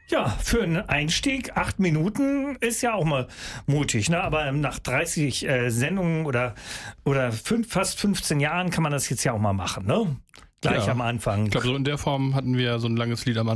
Ja, für einen Einstieg 8 Minuten ist ja auch mal mutig, ne? Aber nach 30 Sendungen oder fast 15 Jahren kann man das jetzt ja auch mal machen, ne? Gleich am Anfang. Ich glaube, so in der Form hatten wir so ein langes Lied am Anfang